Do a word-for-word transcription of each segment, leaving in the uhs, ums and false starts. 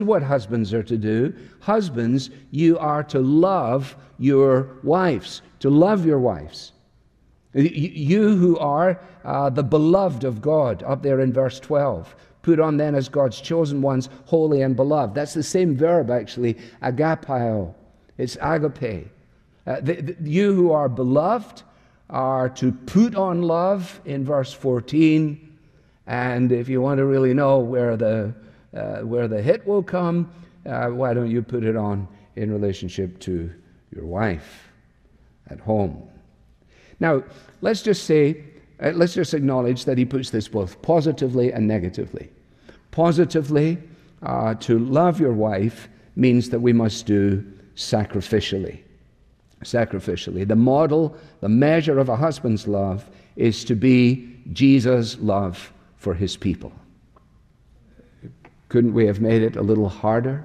what husbands are to do. Husbands, you are to love your wives, to love your wives. You who are uh, the beloved of God, up there in verse twelve. Put on then as God's chosen ones, holy and beloved. That's the same verb, actually, agapao. It's agape. Uh, the, the, you who are beloved are to put on love in verse fourteen. And if you want to really know where the uh, where the hit will come, uh, why don't you put it on in relationship to your wife at home? Now, let's just say, uh, let's just acknowledge that he puts this both positively and negatively. Positively, uh, to love your wife means that we must do sacrificially. Sacrificially. The model, the measure of a husband's love is to be Jesus' love for his people. Couldn't we have made it a little harder?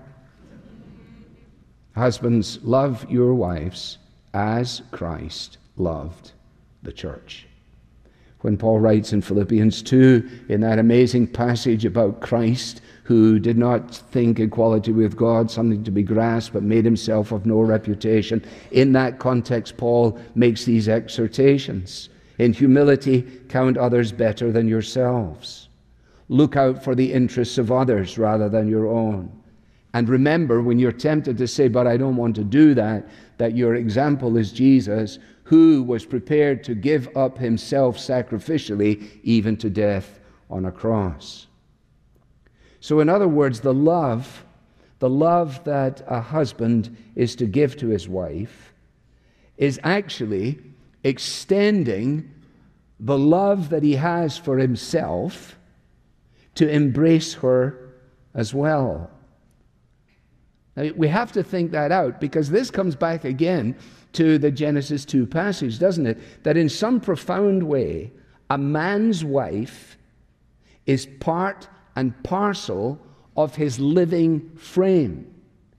Husbands, love your wives as Christ loved the church. When Paul writes in Philippians two, in that amazing passage about Christ, who did not think equality with God something to be grasped, but made himself of no reputation, in that context, Paul makes these exhortations. In humility, count others better than yourselves. Look out for the interests of others rather than your own. And remember, when you're tempted to say, but I don't want to do that, that your example is Jesus, who was prepared to give up himself sacrificially, even to death on a cross. So in other words, the love, the love that a husband is to give to his wife is actually extending the love that he has for himself to embrace her as well. Now, we have to think that out, because this comes back again to the Genesis two passage, doesn't it? That in some profound way, a man's wife is part and parcel of his living frame.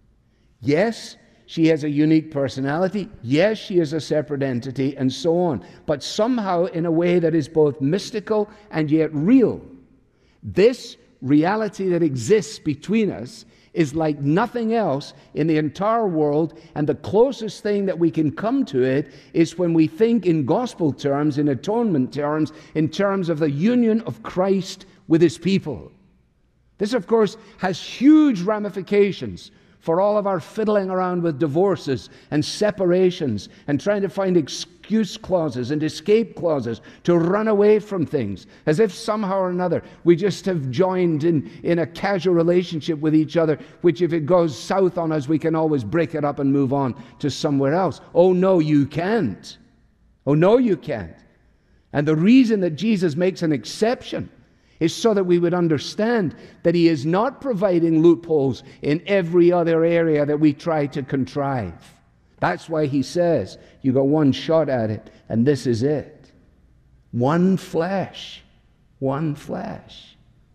Yes, she has a unique personality. Yes, she is a separate entity, and so on. But somehow, in a way that is both mystical and yet real, this reality that exists between us is like nothing else in the entire world, and the closest thing that we can come to it is when we think in gospel terms, in atonement terms, in terms of the union of Christ with his people. This, of course, has huge ramifications for all of our fiddling around with divorces and separations and trying to find excuse clauses and escape clauses to run away from things, as if somehow or another we just have joined in, in a casual relationship with each other, which if it goes south on us, we can always break it up and move on to somewhere else. Oh, no, you can't. Oh, no, you can't. And the reason that Jesus makes an exception is so that we would understand that he is not providing loopholes in every other area that we try to contrive. That's why he says, you got one shot at it, and this is it. One flesh. One flesh.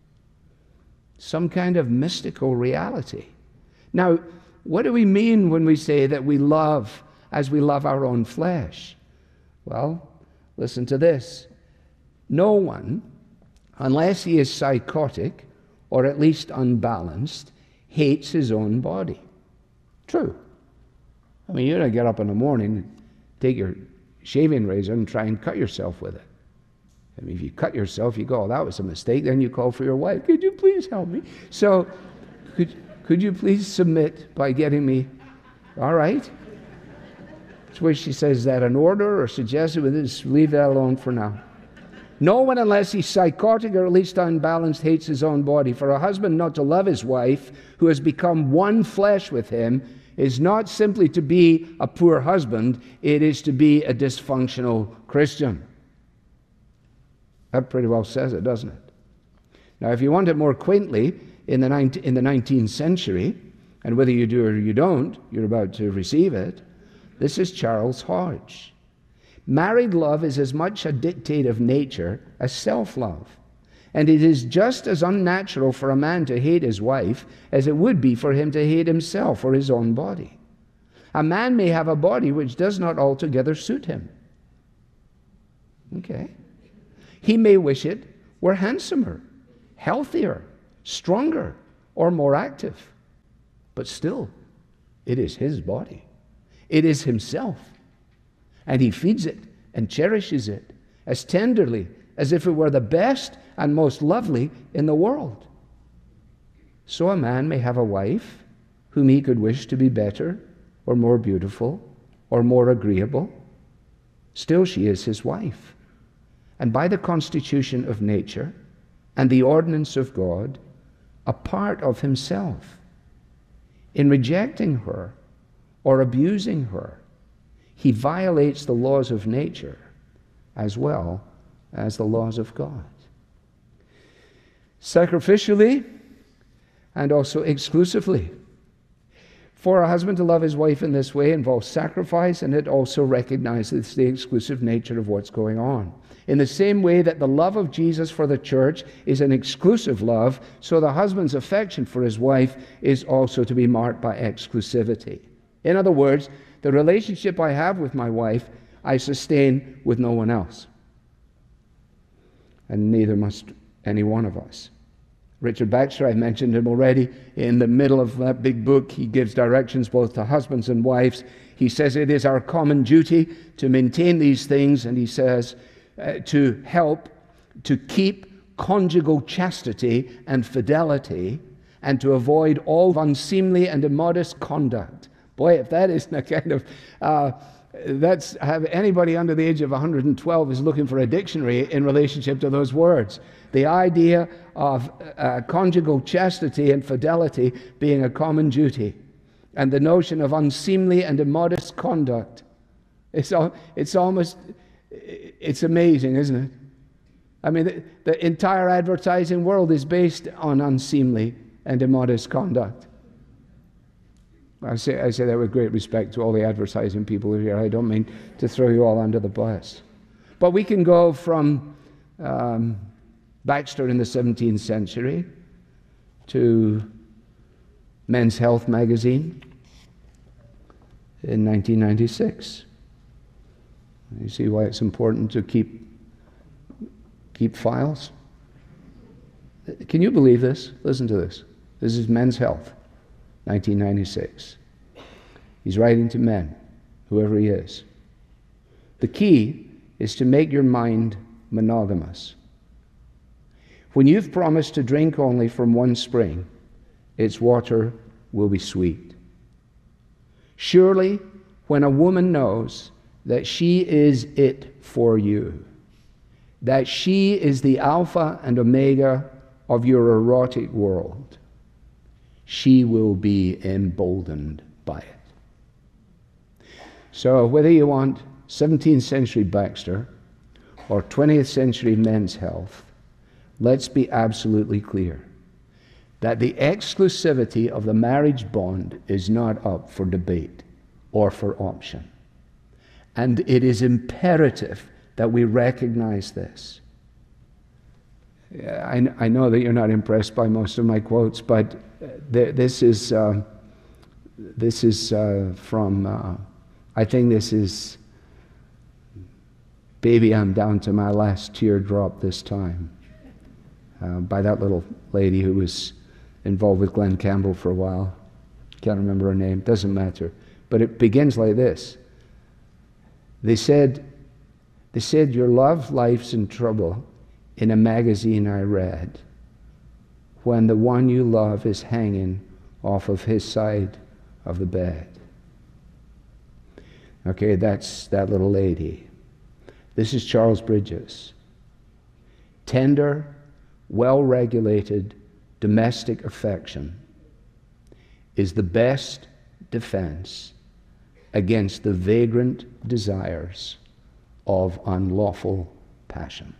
Some kind of mystical reality. Now, what do we mean when we say that we love as we love our own flesh? Well, listen to this. No one, unless he is psychotic or at least unbalanced, hates his own body. True. I mean, you don't get up in the morning, take your shaving razor and try and cut yourself with it. I mean, if you cut yourself, you go, oh, that was a mistake. Then you call for your wife. Could you please help me? So, could, could you please submit by getting me, all right? That's where she says, is that an order or suggested with this? Leave that alone for now. No one, unless he's psychotic or at least unbalanced, hates his own body. For a husband not to love his wife, who has become one flesh with him, is not simply to be a poor husband, it is to be a dysfunctional Christian. That pretty well says it, doesn't it? Now, if you want it more quaintly, in the, nineteenth, in the nineteenth century, and whether you do or you don't, you're about to receive it, this is Charles Hodge. Married love is as much a dictate of nature as self-love. And it is just as unnatural for a man to hate his wife as it would be for him to hate himself or his own body. A man may have a body which does not altogether suit him. Okay. He may wish it were handsomer, healthier, stronger, or more active. but still, it is his body. It is himself. And he feeds it and cherishes it as tenderly as if it were the best and most lovely in the world. So a man may have a wife whom he could wish to be better or more beautiful or more agreeable. Still, she is his wife. And by the constitution of nature and the ordinance of God, a part of himself. In rejecting her or abusing her, he violates the laws of nature as well as the laws of God. Sacrificially and also exclusively. For a husband to love his wife in this way involves sacrifice, and it also recognizes the exclusive nature of what's going on. In the same way that the love of Jesus for the church is an exclusive love, so the husband's affection for his wife is also to be marked by exclusivity. In other words, the relationship I have with my wife, I sustain with no one else. And neither must any one of us. Richard Baxter, I mentioned him already. In the middle of that big book, he gives directions both to husbands and wives. He says it is our common duty to maintain these things, and he says uh, to help to keep conjugal chastity and fidelity, and to avoid all unseemly and immodest conduct. Boy, if that isn't a kind of, uh, that's, have anybody under the age of one hundred twelve is looking for a dictionary in relationship to those words. The idea of uh, conjugal chastity and fidelity being a common duty, and the notion of unseemly and immodest conduct. It's, al- it's almost, it's amazing, isn't it? I mean, the, the entire advertising world is based on unseemly and immodest conduct. I say, I say that with great respect to all the advertising people here. I don't mean to throw you all under the bus. But we can go from um, Baxter in the seventeenth century to Men's Health magazine in nineteen ninety-six. You see why it's important to keep, keep files? Can you believe this? Listen to this. This is Men's Health. nineteen ninety-six. He's writing to men, whoever he is. The key is to make your mind monogamous. When you've promised to drink only from one spring, its water will be sweet. Surely, when a woman knows that she is it for you, that she is the Alpha and Omega of your erotic world, she will be emboldened by it. So whether you want seventeenth century Baxter or twentieth century Men's Health, let's be absolutely clear that the exclusivity of the marriage bond is not up for debate or for option. And it is imperative that we recognize this. I, I know that you're not impressed by most of my quotes, but th- this is uh, this is uh, from. Uh, I think this is. Baby, I'm down to my last teardrop this time. Uh, by that little lady who was involved with Glenn Campbell for a while. Can't remember her name. Doesn't matter. But it begins like this. They said, they said, your love life's in trouble in a magazine I read when the one you love is hanging off of his side of the bed. Okay, that's that little lady. This is Charles Bridges. Tender, well-regulated domestic affection is the best defense against the vagrant desires of unlawful passion.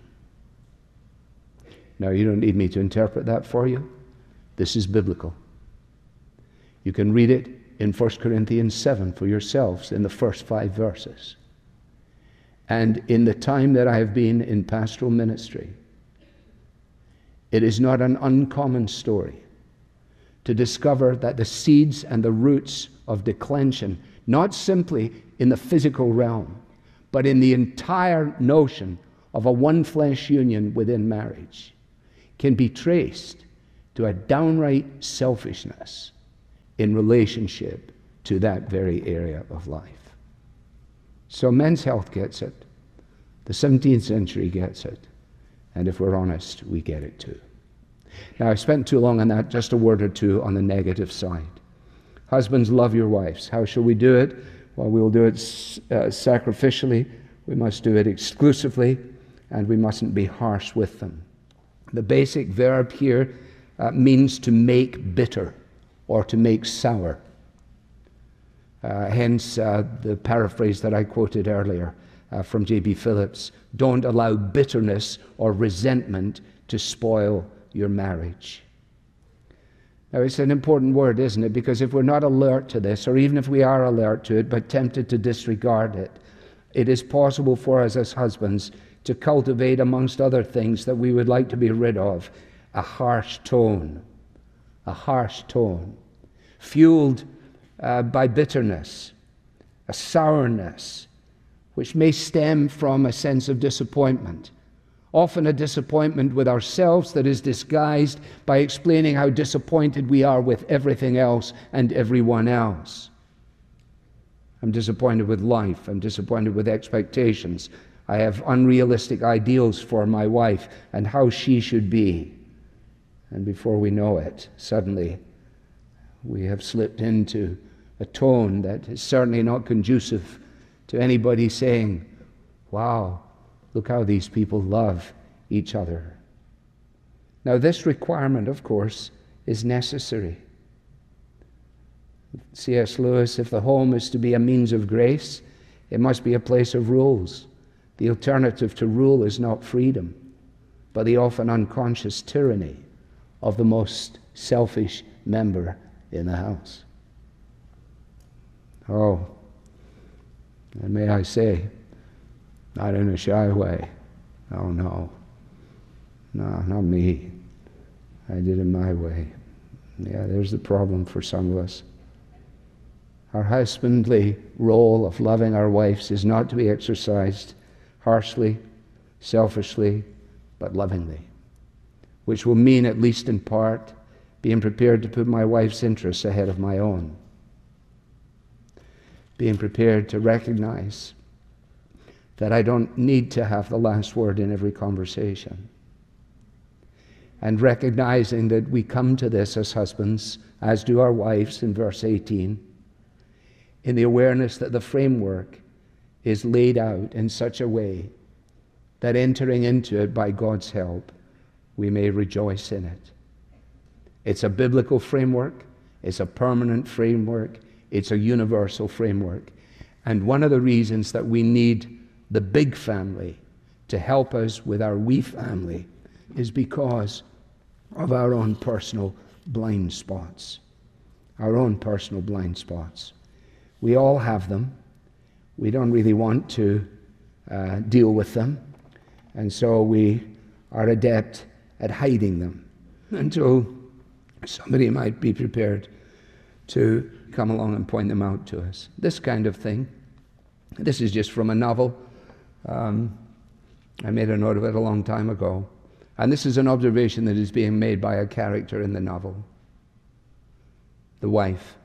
Now, you don't need me to interpret that for you. This is biblical. You can read it in First Corinthians seven for yourselves in the first five verses. And in the time that I have been in pastoral ministry, it is not an uncommon story to discover that the seeds and the roots of declension, not simply in the physical realm, but in the entire notion of a one-flesh union within marriage, can be traced to a downright selfishness in relationship to that very area of life. So Men's Health gets it. The seventeenth century gets it. And if we're honest, we get it too. Now, I spent too long on that. Just a word or two on the negative side. Husbands, love your wives. How shall we do it? Well, we will do it uh, sacrificially. We must do it exclusively, and we mustn't be harsh with them. The basic verb here uh, means to make bitter or to make sour. Uh, hence uh, the paraphrase that I quoted earlier uh, from J B Phillips. Don't allow bitterness or resentment to spoil your marriage. Now, it's an important word, isn't it? Because if we're not alert to this, or even if we are alert to it but tempted to disregard it, it is possible for us as husbands to cultivate, amongst other things that we would like to be rid of, a harsh tone, a harsh tone, fueled uh, by bitterness, a sourness, which may stem from a sense of disappointment. Often a disappointment with ourselves that is disguised by explaining how disappointed we are with everything else and everyone else. I'm disappointed with life. I'm disappointed with expectations. I have unrealistic ideals for my wife and how she should be. And before we know it, suddenly we have slipped into a tone that is certainly not conducive to anybody saying, wow, look how these people love each other. Now, this requirement, of course, is necessary. C S Lewis, if the home is to be a means of grace, it must be a place of rules. The alternative to rule is not freedom, but the often unconscious tyranny of the most selfish member in the house. Oh, and may I say, not in a shy way. Oh, no. No, not me. I did it my way. Yeah, there's the problem for some of us. Our husbandly role of loving our wives is not to be exercised harshly, selfishly, but lovingly, which will mean, at least in part, being prepared to put my wife's interests ahead of my own. Being prepared to recognize that I don't need to have the last word in every conversation. And recognizing that we come to this as husbands, as do our wives in verse eighteen, in the awareness that the framework is laid out in such a way that entering into it by God's help, we may rejoice in it. It's a biblical framework, it's a permanent framework, it's a universal framework. And one of the reasons that we need the big family to help us with our wee family is because of our own personal blind spots. Our own personal blind spots. We all have them. We don't really want to uh, deal with them. And so we are adept at hiding them until somebody might be prepared to come along and point them out to us. This kind of thing. This is just from a novel. Um, I made a note of it a long time ago. And this is an observation that is being made by a character in the novel. The wife.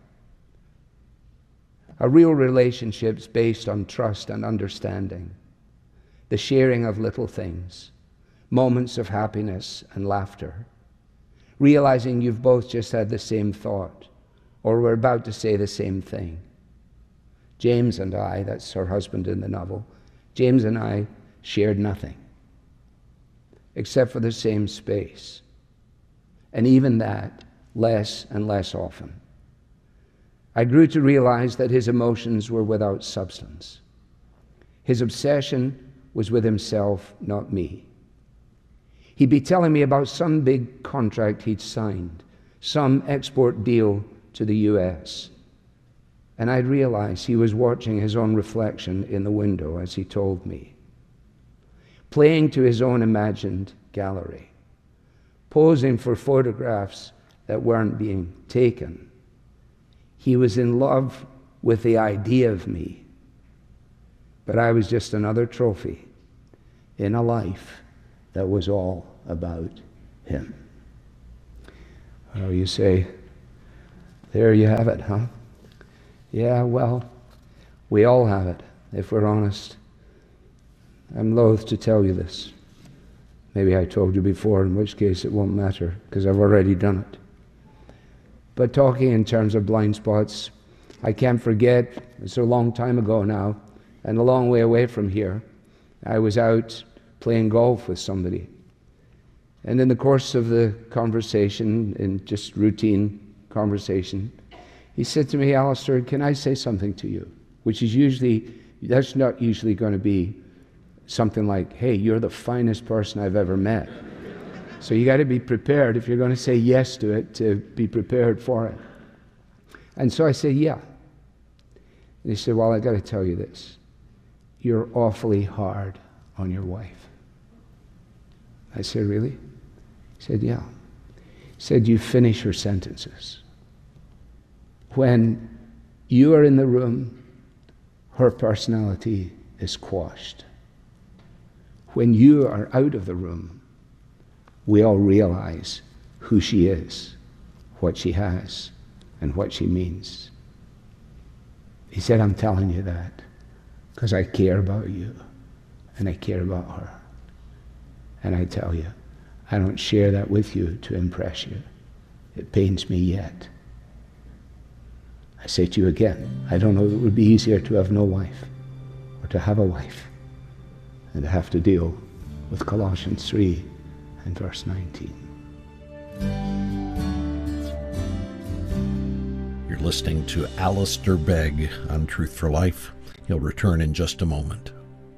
A real relationship's based on trust and understanding. The sharing of little things. Moments of happiness and laughter. Realizing you've both just had the same thought. Or were about to say the same thing. James and I, that's her husband in the novel, James and I shared nothing except for the same space. And even that, less and less often. I grew to realize that his emotions were without substance. His obsession was with himself, not me. He'd be telling me about some big contract he'd signed, some export deal to the U S, and I'd realize he was watching his own reflection in the window as he told me, playing to his own imagined gallery, posing for photographs that weren't being taken. He was in love with the idea of me, but I was just another trophy in a life that was all about him. Oh, you say, There you have it, huh? Yeah, well, we all have it, if we're honest. I'm loath to tell you this. Maybe I told you before, in which case it won't matter, because I've already done it. But talking in terms of blind spots, I can't forget, it's a long time ago now, and a long way away from here, I was out playing golf with somebody. And in the course of the conversation, in just routine conversation, he said to me, Alistair, can I say something to you? Which is usually, that's not usually going to be something like, hey, you're the finest person I've ever met. So you got to be prepared, if you're going to say yes to it, to be prepared for it. And so I said, yeah. And he said, well, I got to tell you this. You're awfully hard on your wife. I said, really? He said, yeah. He said, you finish her sentences. When you are in the room, her personality is quashed. When you are out of the room, we all realize who she is, what she has, and what she means. He said, I'm telling you that because I care about you and I care about her. And I tell you, I don't share that with you to impress you. It pains me yet. I say to you again, I don't know if it would be easier to have no wife or to have a wife and to have to deal with Colossians three and verse nineteen. You're listening to Alistair Begg on Truth for Life. He'll return in just a moment.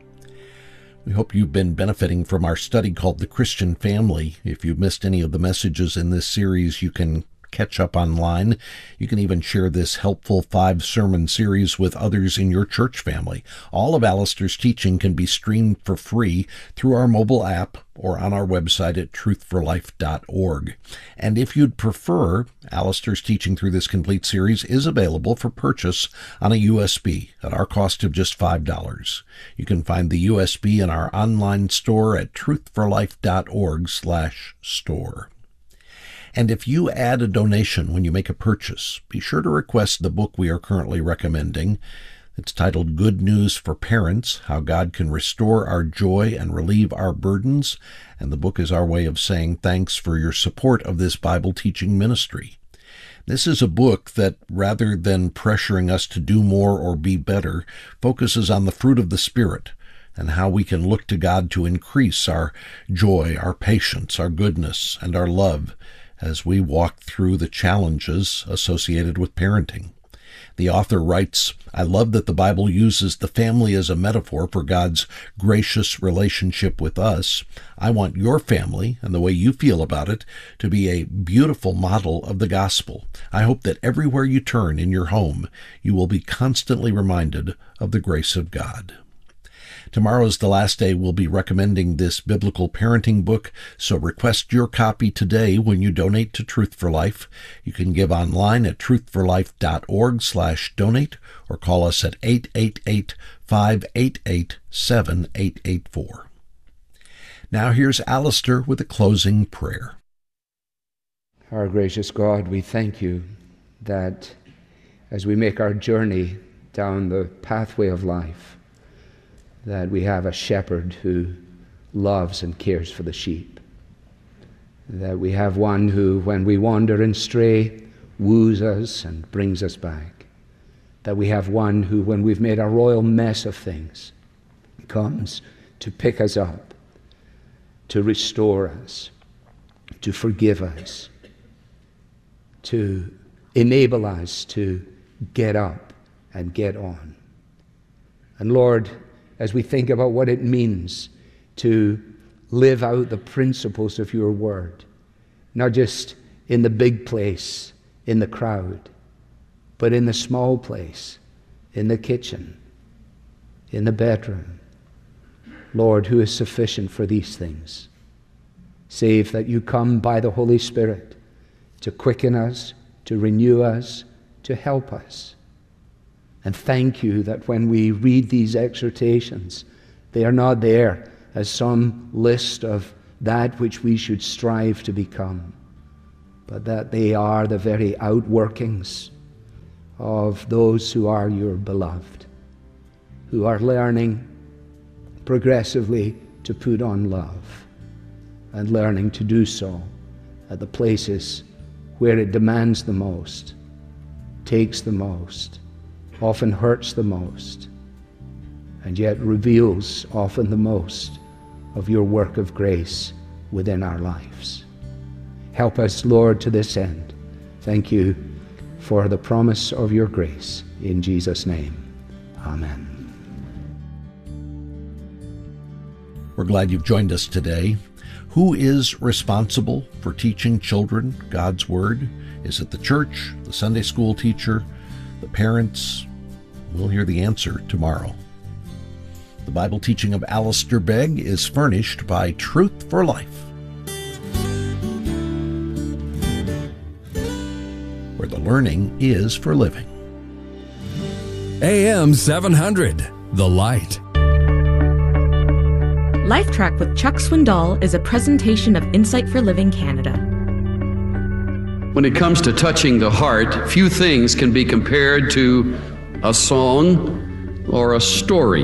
We hope you've been benefiting from our study called The Christian Family. If you've missed any of the messages in this series, you can catch up online. You can even share this helpful five-sermon series with others in your church family. All of Alistair's teaching can be streamed for free through our mobile app or on our website at truth for life dot org. And if you'd prefer, Alistair's teaching through this complete series is available for purchase on a U S B at our cost of just five dollars. You can find the U S B in our online store at truth for life dot org slash store. And if you add a donation when you make a purchase, be sure to request the book we are currently recommending. It's titled Good News for Parents, How God Can Restore Our Joy and Relieve Our Burdens. And the book is our way of saying thanks for your support of this Bible teaching ministry. This is a book that, rather than pressuring us to do more or be better, focuses on the fruit of the Spirit and how we can look to God to increase our joy, our patience, our goodness, and our love as we walk through the challenges associated with parenting. The author writes, I love that the Bible uses the family as a metaphor for God's gracious relationship with us. I want your family and the way you feel about it to be a beautiful model of the gospel. I hope that everywhere you turn in your home, you will be constantly reminded of the grace of God. Tomorrow is the last day we'll be recommending this biblical parenting book, so request your copy today when you donate to Truth for Life. You can give online at truth for life dot org slash donate or call us at eight eight eight, five eight eight, seven eight eight four. Now here's Alistair with a closing prayer. Our gracious God, we thank you that as we make our journey down the pathway of life, that we have a shepherd who loves and cares for the sheep. That we have one who, when we wander and stray, woos us and brings us back. That we have one who, when we've made a royal mess of things, comes to pick us up, to restore us, to forgive us, to enable us to get up and get on. And Lord, as we think about what it means to live out the principles of your word, not just in the big place, in the crowd, but in the small place, in the kitchen, in the bedroom. Lord, who is sufficient for these things, save that you come by the Holy Spirit to quicken us, to renew us, to help us. And thank you that when we read these exhortations, they are not there as some list of that which we should strive to become, but that they are the very outworkings of those who are your beloved, who are learning progressively to put on love and learning to do so at the places where it demands the most, takes the most, often hurts the most, and yet reveals often the most of your work of grace within our lives. Help us, Lord, to this end. Thank you for the promise of your grace. In Jesus' name, amen. We're glad you've joined us today. Who is responsible for teaching children God's Word? Is it the church, the Sunday school teacher, the parents? We'll hear the answer tomorrow. The Bible teaching of Alistair Begg is furnished by Truth for Life, where the learning is for living. A M seven hundred, The Light. Life Track with Chuck Swindoll is a presentation of Insight for Living Canada. When it comes to touching the heart, few things can be compared to a song or a story.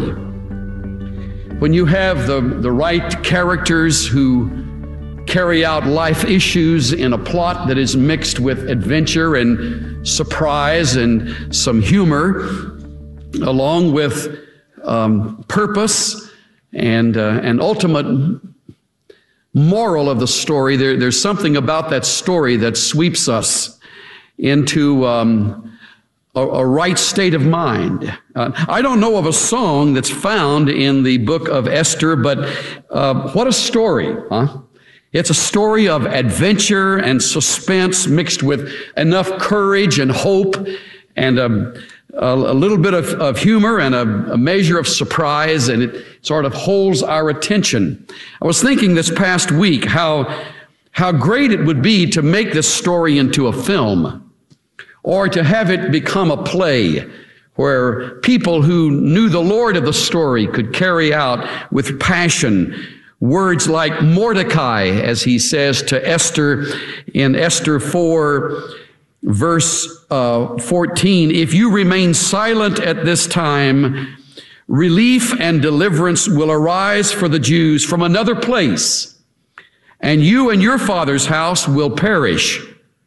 When you have the, the right characters who carry out life issues in a plot that is mixed with adventure and surprise and some humor, along with um, purpose and uh, an ultimate moral of the story, there, there's something about that story that sweeps us into um, a, a right state of mind. Uh, I don't know of a song that's found in the book of Esther, but uh, what a story, huh? It's a story of adventure and suspense mixed with enough courage and hope and um, a, a little bit of, of humor and a, a measure of surprise, and it sort of holds our attention. I was thinking this past week how, how great it would be to make this story into a film, or to have it become a play where people who knew the Lord of the story could carry out with passion words like Mordecai, as he says to Esther in Esther four, verse uh, fourteen, if you remain silent at this time, relief and deliverance will arise for the Jews from another place, and you and your father's house will perish.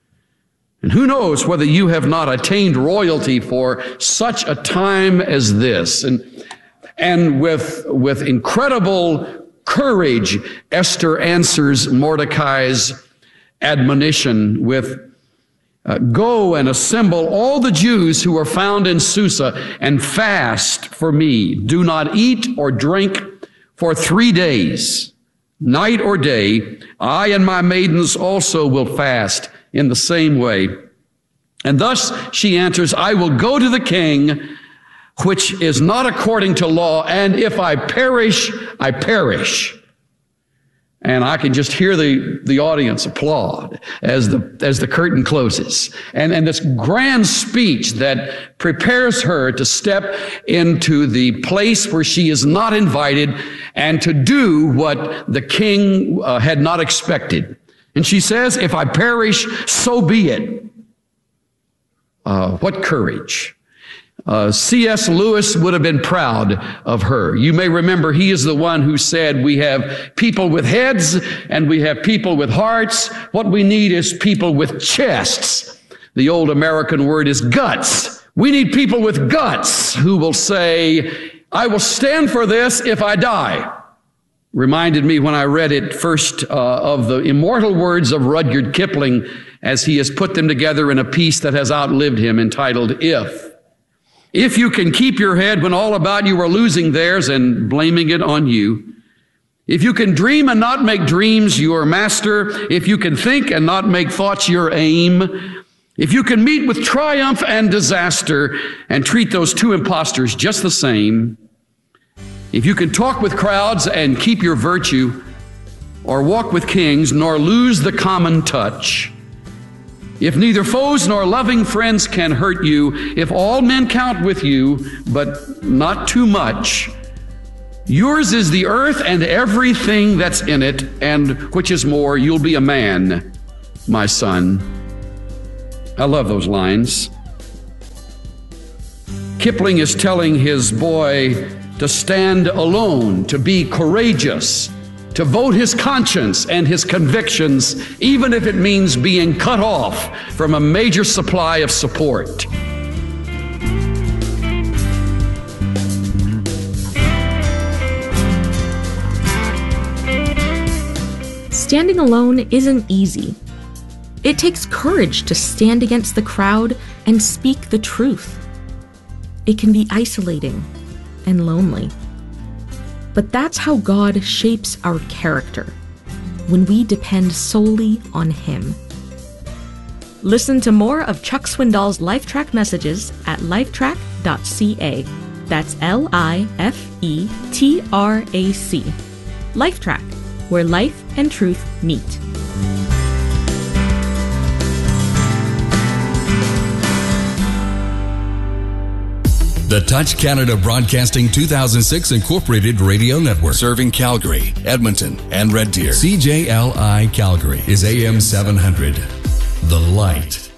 And who knows whether you have not attained royalty for such a time as this. And, and with, with incredible courage, Esther answers Mordecai's admonition with, uh, go and assemble all the Jews who are found in Susa and fast for me. Do not eat or drink for three days, night or day. I and my maidens also will fast in the same way. And thus she answers, I will go to the king, which is not according to law, and if I perish, I perish. And I can just hear the, the audience applaud as the, as the curtain closes. And, and this grand speech that prepares her to step into the place where she is not invited and to do what the king uh, had not expected. And she says, if I perish, so be it. Uh, what courage. Uh, C S Lewis would have been proud of her. You may remember he is the one who said, we have people with heads and we have people with hearts. What we need is people with chests. The old American word is guts. We need people with guts who will say, I will stand for this if I die. Reminded me when I read it first uh, of the immortal words of Rudyard Kipling as he has put them together in a piece that has outlived him entitled, If. If you can keep your head when all about you are losing theirs and blaming it on you. If you can dream and not make dreams your master. If you can think and not make thoughts your aim. If you can meet with triumph and disaster and treat those two impostors just the same. If you can talk with crowds and keep your virtue, or walk with kings, nor lose the common touch. If neither foes nor loving friends can hurt you, if all men count with you, but not too much, yours is the earth and everything that's in it, and which is more, you'll be a man, my son. I love those lines. Kipling is telling his boy to stand alone, to be courageous, to vote his conscience and his convictions, even if it means being cut off from a major supply of support. Standing alone isn't easy. It takes courage to stand against the crowd and speak the truth. It can be isolating and lonely. But that's how God shapes our character, when we depend solely on Him. Listen to more of Chuck Swindoll's LifeTrack messages at lifetrack dot c a. That's L I F E T R A C. LifeTrack, where life and truth meet. The Touch Canada Broadcasting two thousand six Incorporated Radio Network. Serving Calgary, Edmonton, and Red Deer. C J L I Calgary is A M seven hundred. The Light.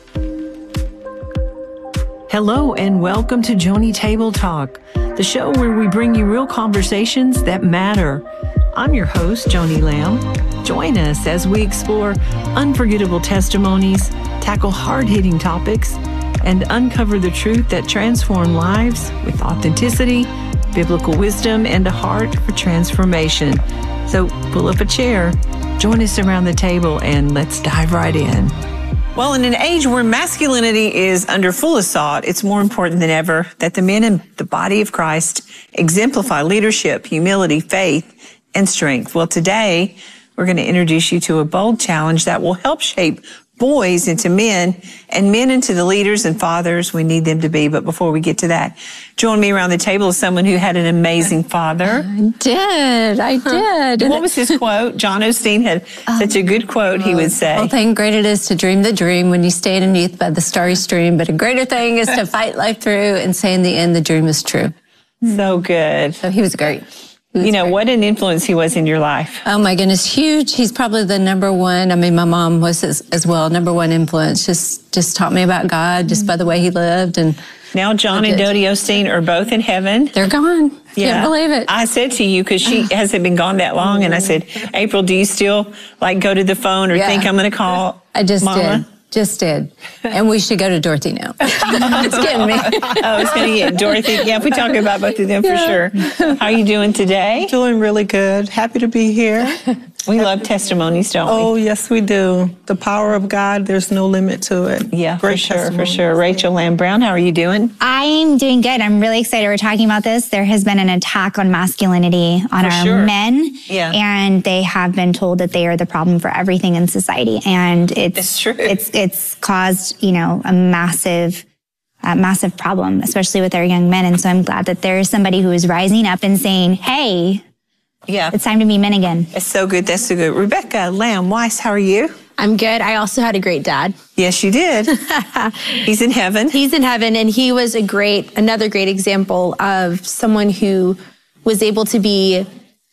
Hello and welcome to Joni Table Talk, the show where we bring you real conversations that matter. I'm your host, Joni Lamb. Join us as we explore unforgettable testimonies, tackle hard-hitting topics, and uncover the truth that transform lives with authenticity, biblical wisdom, and a heart for transformation. So pull up a chair, join us around the table, and let's dive right in. Well, in an age where masculinity is under full assault, it's more important than ever that the men in the body of Christ exemplify leadership, humility, faith, and strength. Well, today, we're going to introduce you to a bold challenge that will help shape boys into men and men into the leaders and fathers we need them to be. But before we get to that, join me around the table as someone who had an amazing father. I did. I did. What was his quote? John Osteen had um, such a good quote, he would say. Well, thing great it is to dream the dream when you stay in youth by the starry stream, but a greater thing is to fight life through and say in the end the dream is true. So good. So he was great. You know, what an influence he was in your life. Oh my goodness, huge. He's probably the number one. I mean, my mom was as, as well, number one influence. Just just taught me about God just by the way he lived. And now John and Dodie Osteen are both in heaven. They're gone. Yeah. Can't believe it. I said to you, because she hasn't been gone that long, and I said, April, do you still like go to the phone or yeah. think I'm going to call I just Mama? did. Just did. And we should go to Dorothy now. It's getting me. Oh, it's going to get Dorothy. Yeah, we talk about both of them yeah. for sure. How are you doing today? Doing really good. Happy to be here. We love testimonies, don't we? Oh, yes, we do. The power of God, there's no limit to it. Yeah, Great for sure, for sure. Rachel Lamb Brown, how are you doing? I'm doing good. I'm really excited we're talking about this. There has been an attack on masculinity on for our sure. men. Yeah. And they have been told that they are the problem for everything in society. And it's it's true. It's it's caused, you know, a massive a massive problem, especially with our young men. And so I'm glad that there is somebody who is rising up and saying, hey, yeah, it's time to be men again. It's so good. That's so good. Rebecca Lamb Weiss, how are you? I'm good. I also had a great dad. Yes, you did. He's in heaven. He's in heaven, and he was a great, another great example of someone who was able to be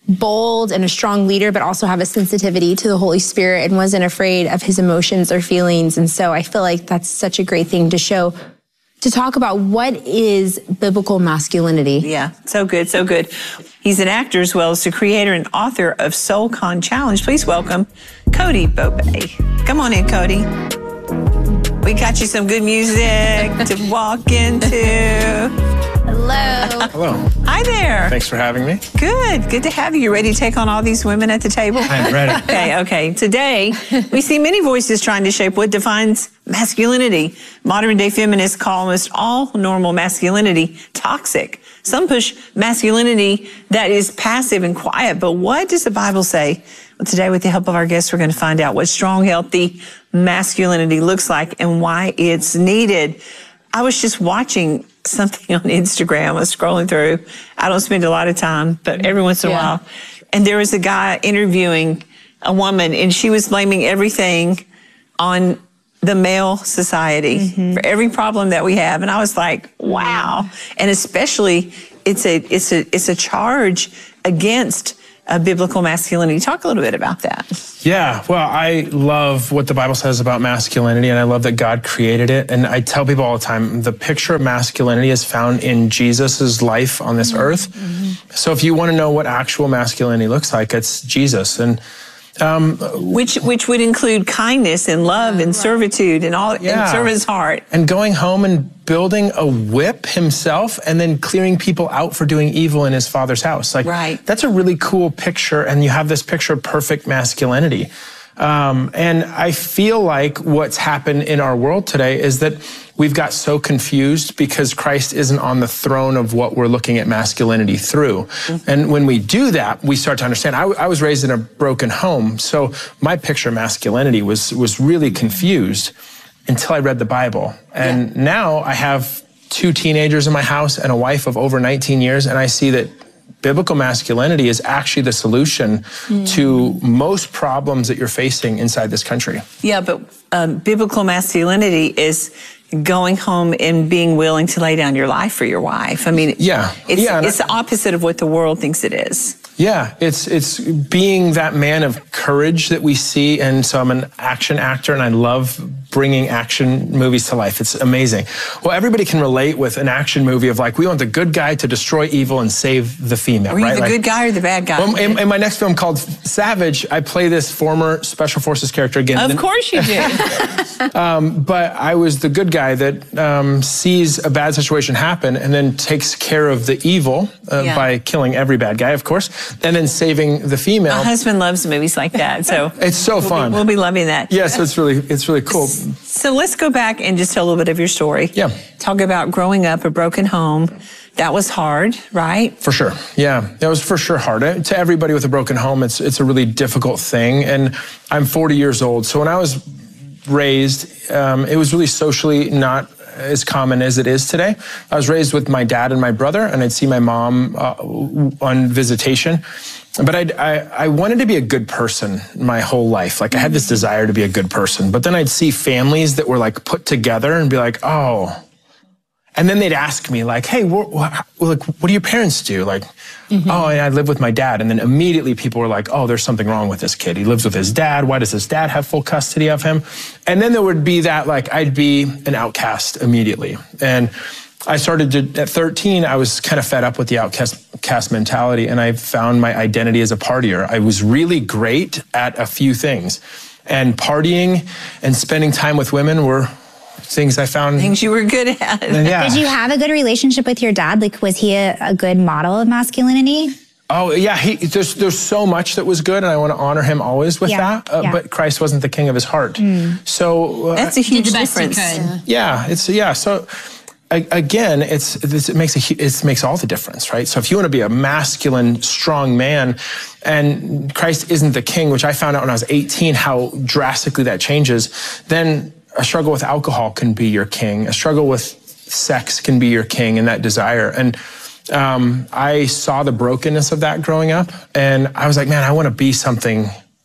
bold and a strong leader, but also have a sensitivity to the Holy Spirit and wasn't afraid of his emotions or feelings. And so I feel like that's such a great thing to show, to talk about what is biblical masculinity. Yeah, so good, so good. He's an actor as well as the creator and author of SoulCon Challenge. Please welcome Cody Bobay. Come on in, Cody. We got you some good music to walk into. Hello. Hello. Hi there. Thanks for having me. Good. Good to have you. You ready to take on all these women at the table? I'm ready. Okay, okay. Today, we see many voices trying to shape what defines masculinity. Modern day feminists call almost all normal masculinity toxic. Some push masculinity that is passive and quiet. But what does the Bible say? Well, today, with the help of our guests, we're going to find out what strong, healthy masculinity looks like and why it's needed. I was just watching something on Instagram. I was scrolling through. I don't spend a lot of time, but every once in a yeah. while. And there was a guy interviewing a woman, and she was blaming everything on the male society mm-hmm. for every problem that we have. And I was like, wow. And especially, it's a it's a it's a charge against uh, biblical masculinity. Talk a little bit about that. Yeah, well, I love what the Bible says about masculinity, and I love that God created it. And I tell people all the time, the picture of masculinity is found in Jesus's life on this mm-hmm. earth. Mm-hmm. So if you want to know what actual masculinity looks like, it's Jesus. And Um, which which would include kindness and love and servitude and all, yeah. and servant's heart. And going home and building a whip himself and then clearing people out for doing evil in his Father's house. Like, right. That's a really cool picture, and you have this picture of perfect masculinity. Um, and I feel like what's happened in our world today is that we've got so confused because Christ isn't on the throne of what we're looking at masculinity through. Mm-hmm. And when we do that, we start to understand. I, I was raised in a broken home, so my picture of masculinity was, was really confused until I read the Bible. And yeah. now I have two teenagers in my house and a wife of over nineteen years, and I see that biblical masculinity is actually the solution mm. to most problems that you're facing inside this country. Yeah, but um, biblical masculinity is going home and being willing to lay down your life for your wife. I mean, yeah, it's, yeah, it's the opposite of what the world thinks it is. Yeah, it's it's being that man of courage that we see. And so I'm an action actor, and I love bringing action movies to life. It's amazing. Well, everybody can relate with an action movie of like, we want the good guy to destroy evil and save the female, Are you right? the like, good guy or the bad guy? Well, in, in my next film called Savage, I play this former Special Forces character again. Of course you do. um, but I was the good guy that um, sees a bad situation happen and then takes care of the evil uh, Yeah. by killing every bad guy, of course, and then saving the female. My husband loves movies like that, so it's so we'll fun. Be, we'll be loving that. Yeah, so it's really, it's really cool. So let's go back and just tell a little bit of your story. Yeah. Talk about growing up a broken home. That was hard, right? For sure. Yeah, that was for sure hard. To everybody with a broken home, it's it's a really difficult thing. And I'm forty years old, so when I was raised, um, it was really socially not as common as it is today. I was raised with my dad and my brother, and I'd see my mom uh, on visitation. But I'd, I, I wanted to be a good person my whole life. Like I had this desire to be a good person. But then I'd see families that were like put together and be like, oh. And then they'd ask me like, hey, what, what, like, what do your parents do? Like, mm-hmm. oh, I live with my dad. And then immediately people were like, oh, there's something wrong with this kid. He lives with his dad. Why does his dad have full custody of him? And then there would be that, like, I'd be an outcast immediately. And I started to, at thirteen, I was kind of fed up with the outcast cast mentality, and I found my identity as a partier. I was really great at a few things, and partying and spending time with women were things I found. Things you were good at. Yeah. Did you have a good relationship with your dad? Like, was he a, a good model of masculinity? Oh, yeah. He, there's, there's so much that was good, and I want to honor him always with Yeah, that. Uh, yeah. But Christ wasn't the king of his heart. Mm. So uh, That's a huge Did the best you difference. could. Yeah, it's yeah. So I, again, it's, it's it makes a hu- it makes all the difference, right? So if you want to be a masculine, strong man, and Christ isn't the king, which I found out when I was eighteen, how drastically that changes, then a struggle with alcohol can be your king. A struggle with sex can be your king, and that desire. And um, I saw the brokenness of that growing up, and I was like, man, I want to be something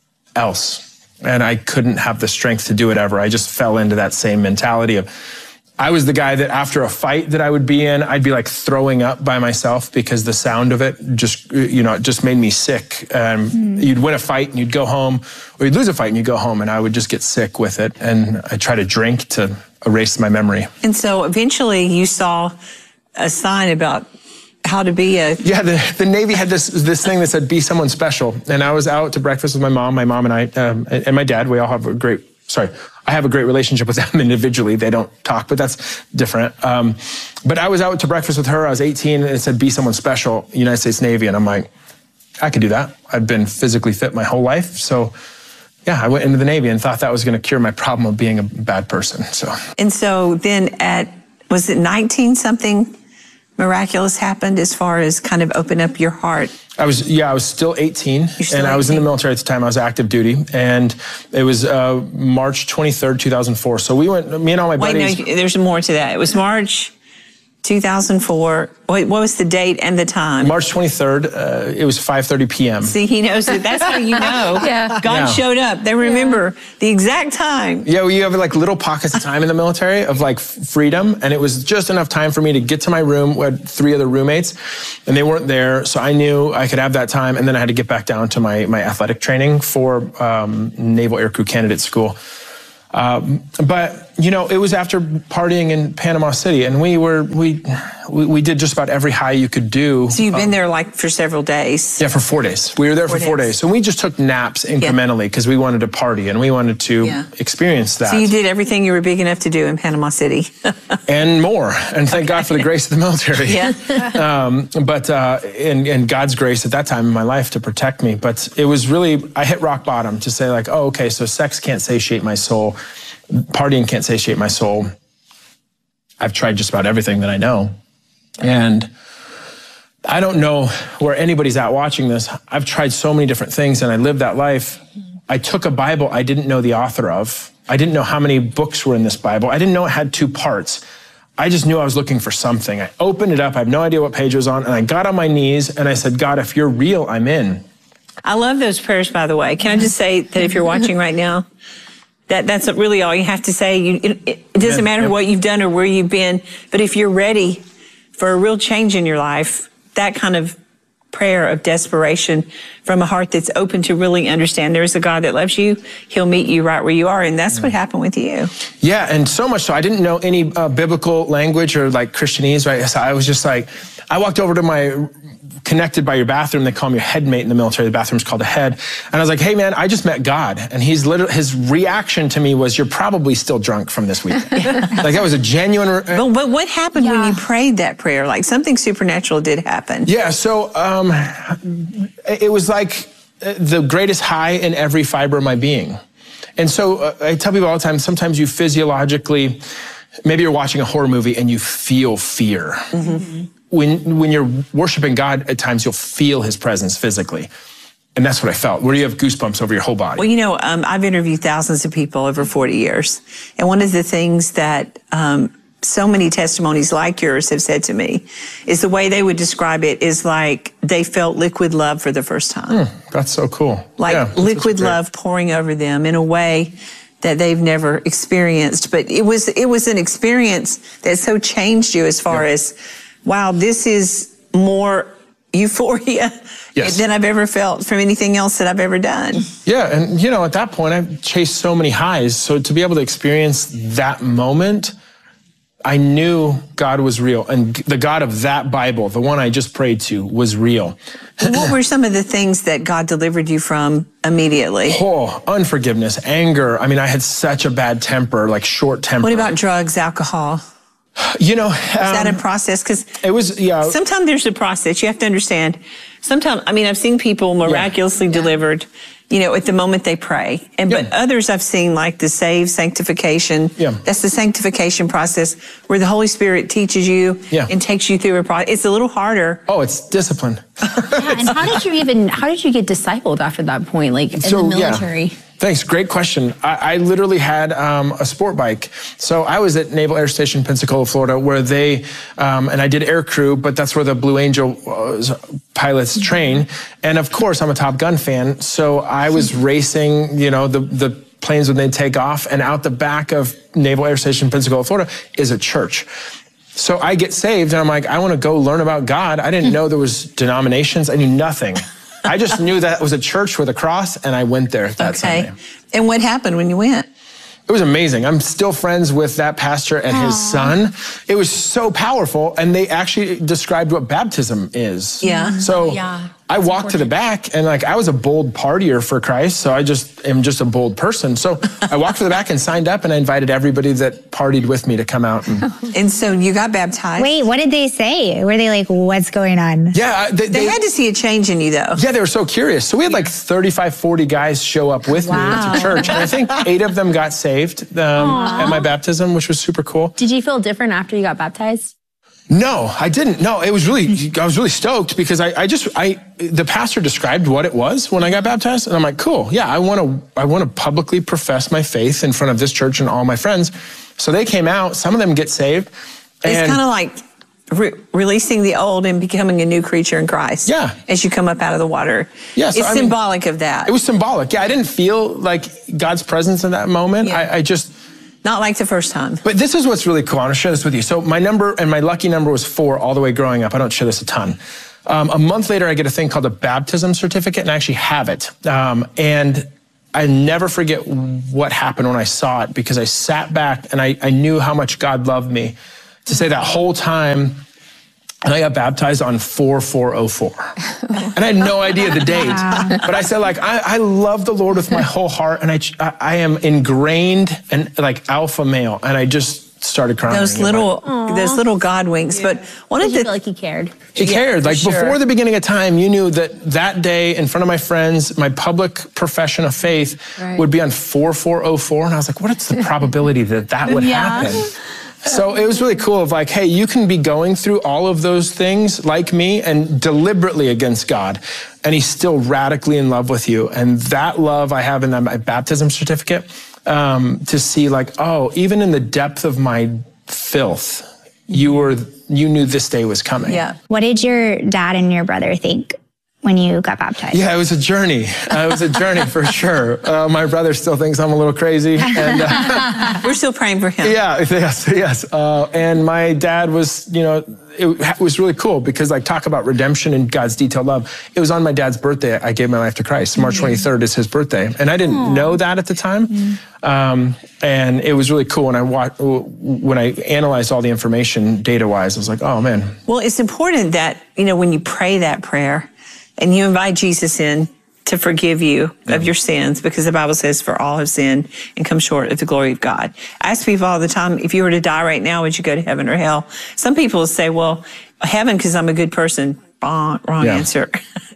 else. And I couldn't have the strength to do it ever. I just fell into that same mentality of, I was the guy that after a fight that I would be in, I'd be like throwing up by myself because the sound of it just, you know, it just made me sick. Um, mm. You'd win a fight and you'd go home, or you'd lose a fight and you'd go home, and I would just get sick with it. And I try to drink to erase my memory. And so eventually you saw a sign about how to be a... Yeah, the, the Navy had this this thing that said, be someone special. And I was out to breakfast with my mom, my mom and I, um, and my dad. We all have a great, sorry, I have a great relationship with them individually. They don't talk, but that's different. Um, but I was out to breakfast with her. I was eighteen, and it said, be someone special, United States Navy. And I'm like, I could do that. I've been physically fit my whole life. So yeah, I went into the Navy and thought that was going to cure my problem of being a bad person. So. And so then at, was it nineteen something miraculous happened as far as kind of open up your heart? I was, yeah, I was still eighteen, still and I was in the eighteen. military at the time. I was active duty, and it was uh, March twenty-third, two thousand four. So we went, me and all my Wait, buddies. no, there's more to that. It was March two thousand four. What was the date and the time? March twenty-third. Uh, it was five thirty p.m. See, he knows it. That's how you know. Yeah. God Yeah. showed up. They remember yeah. the exact time. Yeah, well, you have like little pockets of time in the military of like freedom. And it was just enough time for me to get to my room. We had three other roommates and they weren't there. So I knew I could have that time. And then I had to get back down to my, my athletic training for um, Naval Aircrew Candidate School. Um, but, you know, it was after partying in Panama City, and we were, we, we, we did just about every high you could do. So you've been um, there like for several days? Yeah, for four days. We were there four for four days. days. So we just took naps incrementally because yeah. we wanted to party and we wanted to yeah. experience that. So you did everything you were big enough to do in Panama City. And more. And thank okay. God for the grace of the military. Yeah. um, but, uh, and, and God's grace at that time in my life to protect me. But it was really, I hit rock bottom to say like, oh, okay, so sex can't satiate my soul. Partying can't satiate my soul. I've tried just about everything that I know. And I don't know where anybody's at watching this. I've tried so many different things and I lived that life. I took a Bible I didn't know the author of. I didn't know how many books were in this Bible. I didn't know it had two parts. I just knew I was looking for something. I opened it up. I have no idea what page it was on. And I got on my knees and I said, God, if you're real, I'm in. I love those prayers, by the way. Can I just say that if you're watching right now, That, that's really all you have to say. You, it, it doesn't yeah, matter yeah. what you've done or where you've been, but if you're ready for a real change in your life, that kind of prayer of desperation from a heart that's open to really understand there's a God that loves you, he'll meet you right where you are, and that's yeah. what happened with you. Yeah, and so much so, I didn't know any uh, biblical language or like Christianese, right? So I was just like, I walked over to my connected by your bathroom. They call me your headmate in the military. The bathroom's called a head. And I was like, hey man, I just met God. And he's literally, his reaction to me was, you're probably still drunk from this weekend. Like that was a genuine. Re- but, but what happened yeah. when you prayed that prayer? Like something supernatural did happen. Yeah. So um, it was like the greatest high in every fiber of my being. And so uh, I tell people all the time, sometimes you physiologically, maybe you're watching a horror movie and you feel fear. Mm-hmm. When, when you're worshiping God, at times you'll feel his presence physically. And that's what I felt, where you have goosebumps over your whole body. Well, you know, um, I've interviewed thousands of people over forty years. And one of the things that um, so many testimonies like yours have said to me is the way they would describe it is like they felt liquid love for the first time. Mm, that's so cool. Like yeah, liquid love pouring over them in a way that they've never experienced. But it was, it was an experience that so changed you as far yeah. as, wow, this is more euphoria yes. than I've ever felt from anything else that I've ever done. Yeah, and you know, at that point, I've chased so many highs. So to be able to experience that moment, I knew God was real. And the God of that Bible, the one I just prayed to, was real. What were some of the things that God delivered you from immediately? Oh, unforgiveness, anger. I mean, I had such a bad temper, like short temper. What about drugs, alcohol? You know, um, is that a process? Because it was, yeah. Sometimes there's a process. You have to understand. Sometimes, I mean, I've seen people miraculously yeah. delivered, you know, at the moment they pray. And yeah. but others I've seen like the save, sanctification. Yeah. That's the sanctification process where the Holy Spirit teaches you yeah. and takes you through a process. It's a little harder. Oh, it's discipline. Yeah, and how did you even? How did you get discipled after that point? Like in so, the military. Yeah. Thanks. Great question. I, I literally had um, a sport bike. So I was at Naval Air Station, Pensacola, Florida, where they, um, and I did air crew, but that's where the Blue Angel uh, pilots train. And of course, I'm a Top Gun fan. So I was racing, you know, the, the planes when they take off, and out the back of Naval Air Station, Pensacola, Florida, is a church. So I get saved and I'm like, I want to go learn about God. I didn't know there was denominations. I knew nothing. I just knew that it was a church with a cross, and I went there that okay. Sunday. And what happened when you went? It was amazing. I'm still friends with that pastor and Aww. his son. It was so powerful, and they actually described what baptism is. Yeah. So yeah. I walked important. to the back, and like I was a bold partier for Christ, so I just am just a bold person. So I walked to the back and signed up, and I invited everybody that partied with me to come out. And, and so you got baptized. Wait, what did they say? Were they like, what's going on? Yeah. They, they, they had to see a change in you, though. Yeah, they were so curious. So we had like thirty-five, forty guys show up with wow. me to church, and I think eight of them got saved um, at my baptism, which was super cool. Did you feel different after you got baptized? No, I didn't. No, it was really, I was really stoked because I, I just, I, the pastor described what it was when I got baptized. And I'm like, cool. Yeah, I want to, I want to publicly profess my faith in front of this church and all my friends. So they came out, some of them get saved. It's kind of like re- releasing the old and becoming a new creature in Christ. Yeah. As you come up out of the water. Yeah, so, it's I mean, symbolic of that. It was symbolic. Yeah, I didn't feel like God's presence in that moment. Yeah. I, I just... Not like the first time. But this is what's really cool. I want to share this with you. So my number, and my lucky number was four all the way growing up. I don't share this a ton. Um, a month later, I get a thing called a baptism certificate, and I actually have it. Um, and I never forget what happened when I saw it, because I sat back and I, I knew how much God loved me to say that whole time. And I got baptized on four four oh four. And I had no idea the date. But I said, like, I, I love the Lord with my whole heart. And I, I am ingrained and like alpha male. And I just started crying. Those little, those little God winks. Yeah. But one Did of you the... feel like he cared? He Yeah, cared. Like sure. before the beginning of time, you knew that that day in front of my friends, my public profession of faith Right. would be on four four oh four. And I was like, what is the probability that that would Yeah. happen? So it was really cool of like, hey, you can be going through all of those things like me and deliberately against God, and he's still radically in love with you. And that love I have in my baptism certificate, um, to see like, oh, even in the depth of my filth, you were, you knew this day was coming. Yeah. What did your dad and your brother think when you got baptized? Yeah, it was a journey. Uh, it was a journey for sure. Uh, my brother still thinks I'm a little crazy. And, uh, We're still praying for him. Yeah, yes, yes. Uh, and my dad was, you know, it was really cool because like talk about redemption and God's detailed love. It was on my dad's birthday. I gave my life to Christ. March twenty-third is his birthday. And I didn't Aww. know that at the time. Mm-hmm. Um, and it was really cool. And I watched, when I analyzed all the information data-wise, I was like, oh man. Well, it's important that, you know, when you pray that prayer and you invite Jesus in to forgive you yeah. of your sins, because the Bible says, for all have sinned and come short of the glory of God. I ask people all the time, if you were to die right now, would you go to heaven or hell? Some people will say, well, heaven because I'm a good person. Wrong, wrong yeah. answer.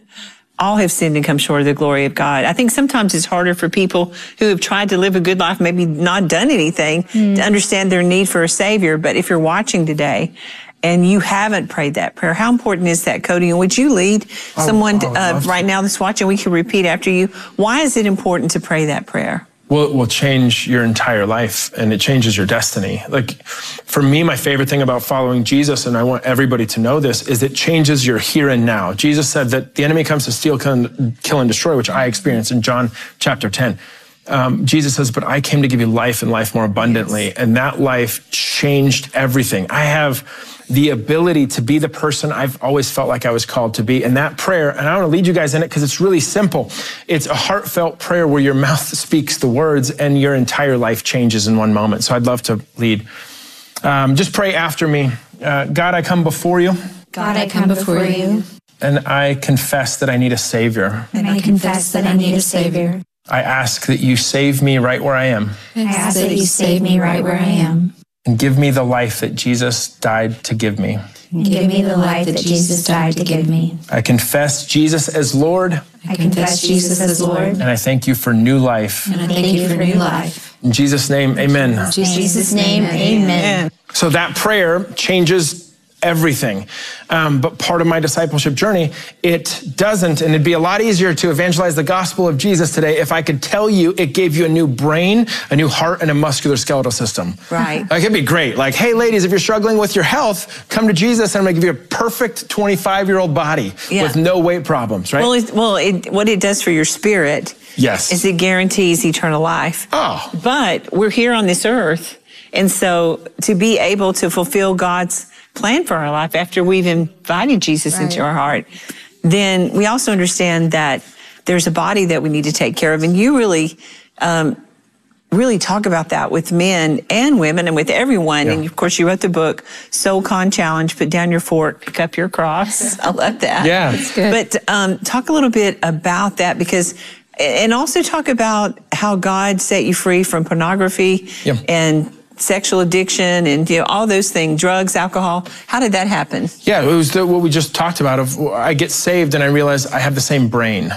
All have sinned and come short of the glory of God. I think sometimes it's harder for people who have tried to live a good life, maybe not done anything, mm. to understand their need for a Savior. But if you're watching today, and you haven't prayed that prayer, how important is that, Cody? And would you lead oh, someone uh, right now that's watching? We can repeat after you. Why is it important to pray that prayer? Well, it will change your entire life, and it changes your destiny. Like, for me, my favorite thing about following Jesus, and I want everybody to know this, is it changes your here and now. Jesus said that the enemy comes to steal, kill, and destroy, which I experienced in John chapter ten. Um, Jesus says, but I came to give you life and life more abundantly. Yes. And that life changed everything. I have the ability to be the person I've always felt like I was called to be. And that prayer, and I want to lead you guys in it because it's really simple. It's a heartfelt prayer where your mouth speaks the words and your entire life changes in one moment. So I'd love to lead. Um, just pray after me. Uh, God, I come before you. God, I come before you. And I confess that I need a Savior. And I confess that I need a Savior. I ask that you save me right where I am. I ask that you save me right where I am. And give me the life that Jesus died to give me. And give me the life that Jesus died to give me. I confess Jesus as Lord. I confess Jesus as Lord. And I thank you for new life. And I thank you for new life. In Jesus' name, amen. In Jesus' name, amen. So that prayer changes everything. Um, but part of my discipleship journey, it doesn't. And it'd be a lot easier to evangelize the gospel of Jesus today if I could tell you it gave you a new brain, a new heart, and a musculoskeletal system. Right. Like, it'd be great. Like, hey, ladies, if you're struggling with your health, come to Jesus and I'm going to give you a perfect twenty-five-year-old body yeah. with no weight problems, right? Well, it, well it, what it does for your spirit yes. is it guarantees eternal life. Oh. But we're here on this earth. And so to be able to fulfill God's plan for our life after we've invited Jesus right. into our heart, then we also understand that there's a body that we need to take care of. And you really, um, really talk about that with men and women and with everyone. Yeah. And of course, you wrote the book, Soul Con Challenge, Put Down Your Fork, Pick Up Your Cross. I love that. Yeah. That's good. But um, talk a little bit about that, because, and also talk about how God set you free from pornography yeah. and sexual addiction and, you know, all those things, drugs, alcohol. How did that happen? Yeah, it was the, what we just talked about of I get saved and I realize I have the same brain.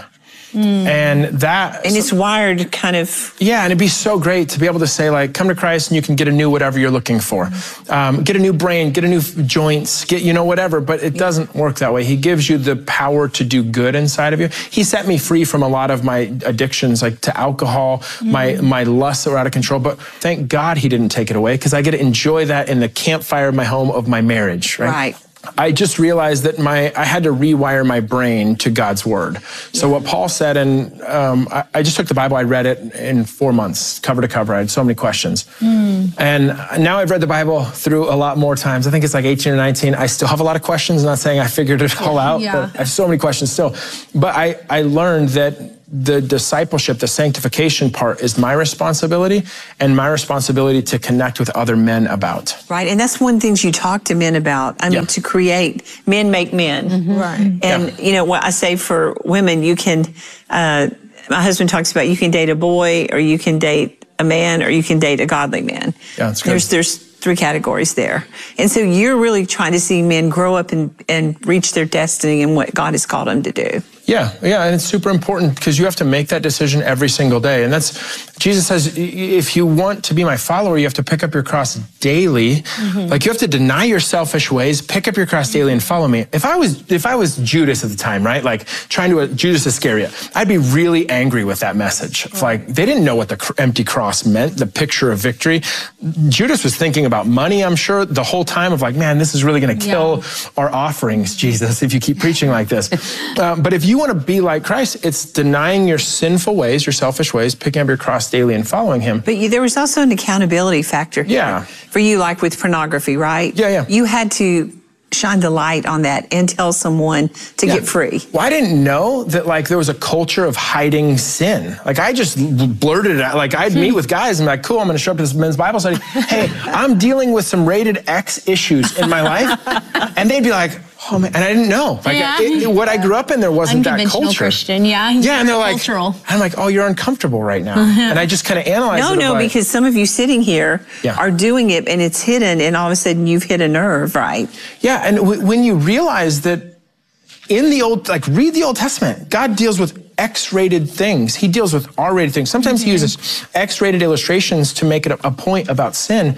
Mm. And that... And it's wired kind of... Yeah, and it'd be so great to be able to say, like, come to Christ and you can get a new whatever you're looking for. Mm. Um, get a new brain, get a new joints, get, you know, whatever. But it yeah. doesn't work that way. He gives you the power to do good inside of you. He set me free from a lot of my addictions, like to alcohol, mm. my, my lusts that were out of control. But thank God he didn't take it away, because I get to enjoy that in the campfire of my home of my marriage, right? Right. I just realized that my I had to rewire my brain to God's word. So yeah. what Paul said, and um, I, I just took the Bible, I read it in four months, cover to cover. I had so many questions. Mm. And now I've read the Bible through a lot more times. I think it's like eighteen or nineteen. I still have a lot of questions. I'm not saying I figured it all out, yeah. but I have so many questions still. But I, I learned that the discipleship, the sanctification part is my responsibility, and my responsibility to connect with other men about. Right, and that's one of the things you talk to men about. I mean, yeah. to create, men make men. Mm-hmm. Right. And, yeah. you know, what I say for women, you can, uh, my husband talks about you can date a boy, or you can date a man, or you can date a godly man. Yeah, that's good. There's, there's three categories there. And so you're really trying to see men grow up and, and reach their destiny and what God has called them to do. Yeah, yeah, and it's super important because you have to make that decision every single day. And that's, Jesus says, if you want to be my follower, you have to pick up your cross daily. Mm-hmm. Like, you have to deny your selfish ways, pick up your cross daily and follow me. If I was if I was Judas at the time, right, like trying to, uh, Judas Iscariot, I'd be really angry with that message. Right. Like, they didn't know what the cr- empty cross meant, the picture of victory. Judas was thinking about money, I'm sure, the whole time of like, man, this is really going to kill yeah. our offerings, Jesus, if you keep preaching like this. Uh, but if you want to be like Christ, it's denying your sinful ways, your selfish ways, picking up your cross daily and following him. But you, there was also an accountability factor here. Yeah. For you, like with pornography, right? Yeah, yeah. You had to shine the light on that and tell someone to yeah. get free. Well, I didn't know that, like, there was a culture of hiding sin. Like, I just blurted it out. Like, I'd meet with guys and be like, cool, I'm going to show up to this men's Bible study. Hey, I'm dealing with some rated X issues in my life. And they'd be like, oh man, and I didn't know. Like, yeah. it, it, what I grew up in, there wasn't that culture. Christian, yeah. Yeah, and they're like, cultural. I'm like, oh, you're uncomfortable right now. And I just kind of analyze no, it. No, no, like, because some of you sitting here yeah. are doing it and it's hidden, and all of a sudden you've hit a nerve, right? Yeah, and w- when you realize that in the Old, like, read the Old Testament, God deals with X-rated things. He deals with R-rated things. Sometimes mm-hmm. he uses X-rated illustrations to make it a, a point about sin.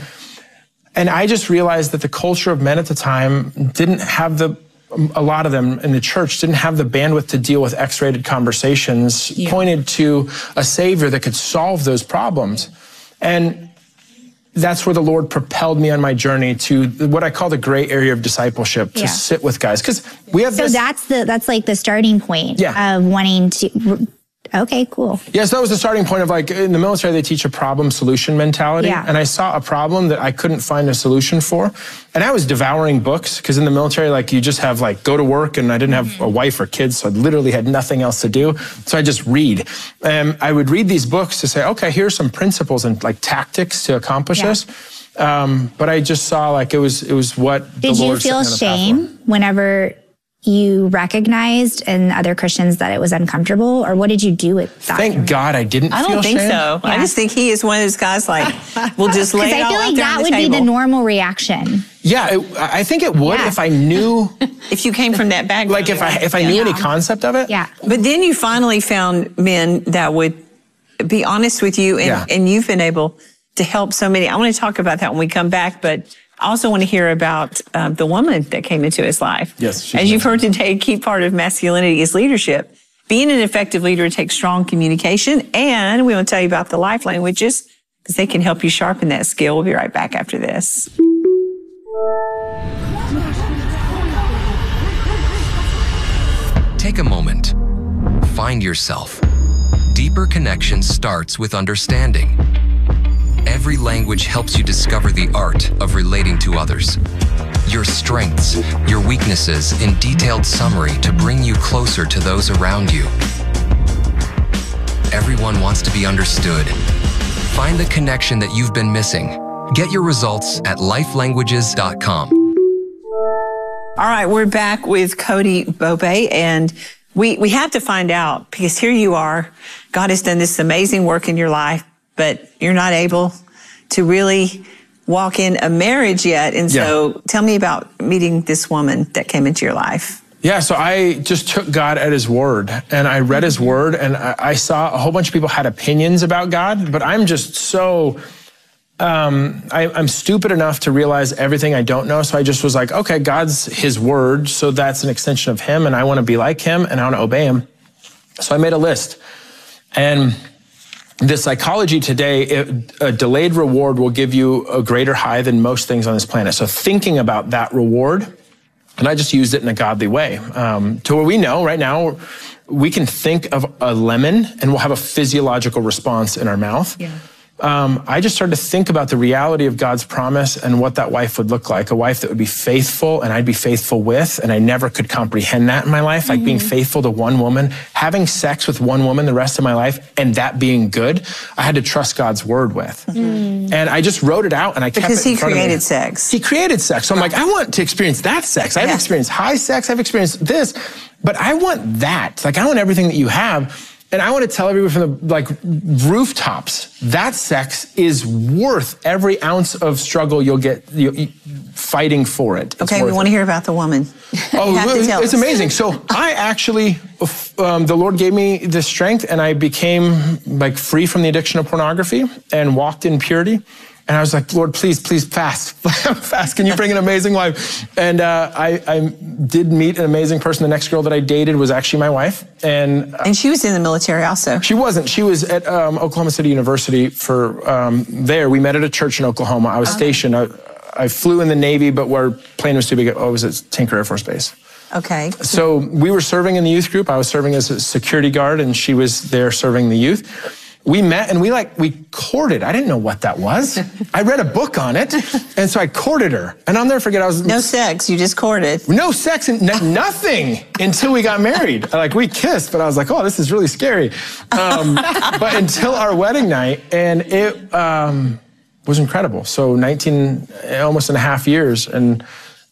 And I just realized that the culture of men at the time didn't have the, a lot of them in the church didn't have the bandwidth to deal with X-rated conversations, yeah. pointed to a Savior that could solve those problems. And that's where the Lord propelled me on my journey to what I call the gray area of discipleship, to yeah. sit with guys. Because we have so this... So that's the that's like the starting point yeah. of wanting to... Okay, cool. Yes, yeah, so that was the starting point of, like, in the military, they teach a problem solution mentality. Yeah. And I saw a problem that I couldn't find a solution for. And I was devouring books, because in the military, like, you just have, like, go to work, and I didn't have a wife or kids, so I literally had nothing else to do. So I just read. And I would read these books to say, okay, here's some principles and, like, tactics to accomplish yeah. this. Um, but I just saw, like, it was it was what Did the Lord you feel set me on the shame path for. whenever you recognized in other Christians that it was uncomfortable, or what did you do with that? Thank God I didn't I feel don't think shame. so. Yeah. I just think he is one of those guys, like, we'll just lay it all out there on the table. Because I feel like that would be the normal reaction. Yeah, it, I think it would yeah. if I knew. If you came from that background. Like, if I if I yeah. knew any concept of it. Yeah. But then you finally found men that would be honest with you, and, yeah. and you've been able to help so many. I want to talk about that when we come back, but I also want to hear about um, the woman that came into his life. Yes. As you've heard today, a key part of masculinity is leadership. Being an effective leader takes strong communication, and we want to tell you about the life languages, because they can help you sharpen that skill. We'll be right back after this. Take a moment. Find yourself. Deeper connection starts with understanding. Every language helps you discover the art of relating to others. Your strengths, your weaknesses in detailed summary to bring you closer to those around you. Everyone wants to be understood. Find the connection that you've been missing. Get your results at life languages dot com. All right, we're back with Cody Bobe, and we, we have to find out, because here you are. God has done this amazing work in your life, but you're not able to really walk in a marriage yet. And so yeah. tell me about meeting this woman that came into your life. Yeah, so I just took God at his word, and I read his word, and I, I saw a whole bunch of people had opinions about God, but I'm just so, um, I, I'm stupid enough to realize everything I don't know. So I just was like, okay, God's his word, so that's an extension of him, and I want to be like him, and I want to obey him. So I made a list. And the psychology today, it, a delayed reward will give you a greater high than most things on this planet. So thinking about that reward, and I just used it in a godly way, um, to where we know right now, we can think of a lemon and we'll have a physiological response in our mouth. Yeah. Um, I just started to think about the reality of God's promise and what that wife would look like. A wife that would be faithful and I'd be faithful with, and I never could comprehend that in my life, like mm-hmm. being faithful to one woman, having sex with one woman the rest of my life, and that being good. I had to trust God's word with. Mm-hmm. And I just wrote it out and I kept because it in he front created of me. sex. He created sex. So I'm like, I want to experience that sex. I've yeah. experienced high sex, I've experienced this, but I want that. Like, I want everything that you have. And I want to tell everyone from the like rooftops, that sex is worth every ounce of struggle you'll get you, you, fighting for it. It's okay, we want it. to hear about the woman. Oh, it's amazing. So I actually, um, the Lord gave me the strength, and I became like free from the addiction of pornography and walked in purity. And I was like, Lord, please, please fast, fast. Can you bring an amazing wife? And uh, I, I did meet an amazing person. The next girl that I dated was actually my wife. And uh, and she was in the military also. She wasn't. She was at um, Oklahoma City University for um, there. We met at a church in Oklahoma. I was okay. stationed. I, I flew in the Navy, but where plane was too big, I was at Tinker Air Force Base. Okay. So we were serving in the youth group. I was serving as a security guard, and she was there serving the youth. We met and we like, we courted. I didn't know what that was. I read a book on it. And so I courted her. And I'll never forget, I was- No sex, you just courted. No sex and n- nothing until we got married. Like, we kissed, but I was like, oh, this is really scary. Um, but until our wedding night, and it um, was incredible. So nineteen, almost and a half years, and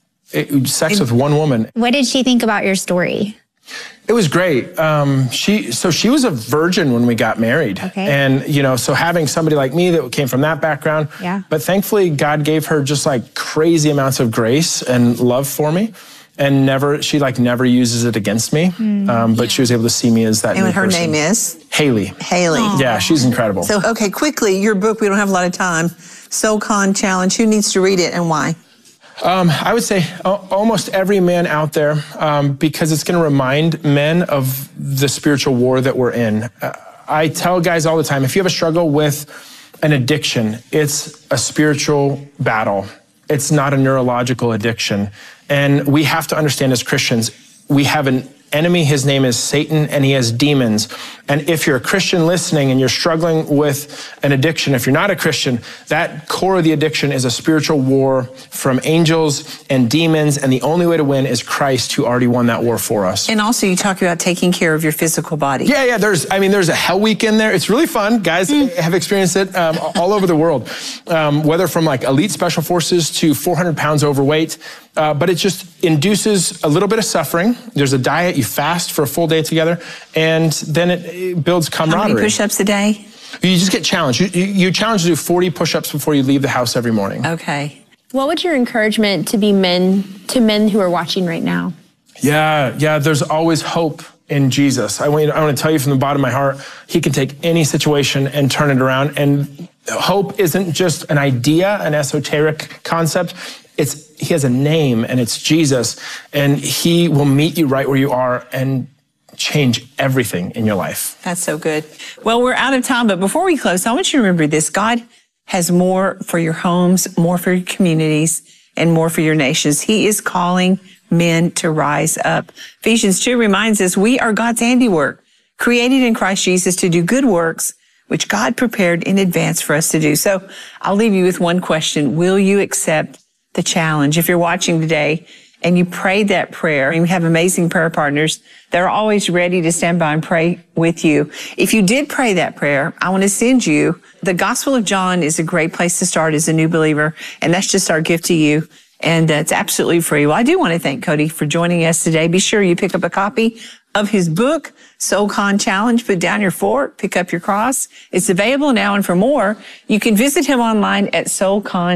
it, sex with one woman. What did she think about your story? It was great. Um, she, so she was a virgin when we got married. Okay. And, you know, so having somebody like me that came from that background, yeah. but thankfully God gave her just like crazy amounts of grace and love for me. And never, she like never uses it against me. Mm, um, but yeah. she was able to see me as that and new her person. name is? Haley. Haley. Aww. Yeah, she's incredible. So, okay, quickly, your book, we don't have a lot of time. SoulCon Challenge, who needs to read it and why? Um, I would say uh, almost every man out there, um, because it's going to remind men of the spiritual war that we're in. Uh, I tell guys all the time, if you have a struggle with an addiction, it's a spiritual battle. It's not a neurological addiction. And we have to understand as Christians, we have an enemy. His name is Satan, and he has demons. And if you're a Christian listening and you're struggling with an addiction, if you're not a Christian, that core of the addiction is a spiritual war from angels and demons. And the only way to win is Christ, who already won that war for us. And also you talk about taking care of your physical body. Yeah, yeah. There's, I mean, there's a hell week in there. It's really fun. Guys mm. have experienced it um, all over the world, um, whether from like elite special forces to four hundred pounds overweight. Uh, but it just induces a little bit of suffering. There's a diet, you fast for a full day together, and then it, it builds camaraderie. How many push-ups a day? You just get challenged. You, you, you challenge to do forty push-ups before you leave the house every morning. Okay. What would your encouragement to be men, to men who are watching right now? Yeah, yeah, there's always hope in Jesus. I want, you, I want to tell you from the bottom of my heart, he can take any situation and turn it around. And hope isn't just an idea, an esoteric concept. It's, he has a name, and it's Jesus, and he will meet you right where you are and change everything in your life. That's so good. Well, we're out of time, but before we close, I want you to remember this. God has more for your homes, more for your communities, and more for your nations. He is calling men to rise up. Ephesians two reminds us we are God's handiwork, created in Christ Jesus to do good works, which God prepared in advance for us to do. So I'll leave you with one question. Will you accept the challenge? If you're watching today and you prayed that prayer, and we have amazing prayer partners that are always ready to stand by and pray with you. If you did pray that prayer, I want to send you the Gospel of John is a great place to start as a new believer. And that's just our gift to you. And uh, it's absolutely free. Well, I do want to thank Cody for joining us today. Be sure you pick up a copy of his book, SoulCon Challenge. Put down your fork, pick up your cross. It's available now. And for more, you can visit him online at soul con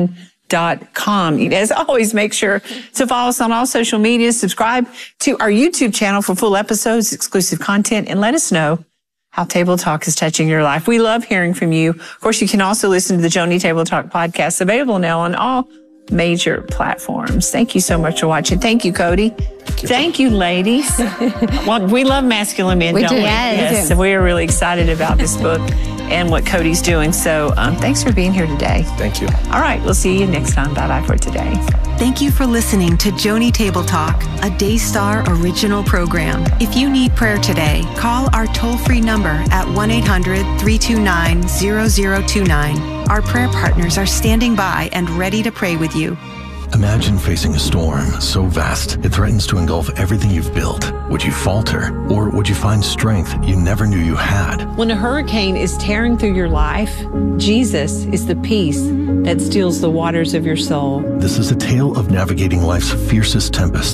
Dot com. As always, make sure to follow us on all social media, subscribe to our YouTube channel for full episodes, exclusive content, and let us know how Table Talk is touching your life. We love hearing from you. Of course, you can also listen to the Joni Table Talk podcast, available now on all major platforms. Thank you so much for watching. Thank you, Cody. Thank you, Thank you ladies. Well, we love masculine men, we don't do. we? Yes. Yes. So we are really excited about this book and what Cody's doing. So um, thanks for being here today. Thank you. All right. We'll see you next time. Bye-bye for today. Thank you for listening to Joni Table Talk, a Daystar original program. If you need prayer today, call our toll-free number at one eight hundred, three two nine, zero zero two nine. Our prayer partners are standing by and ready to pray with you. Imagine facing a storm so vast it threatens to engulf everything you've built. Would you falter, or would you find strength you never knew you had? When a hurricane is tearing through your life, Jesus is the peace that steals the waters of your soul. This is a tale of navigating life's fiercest tempest.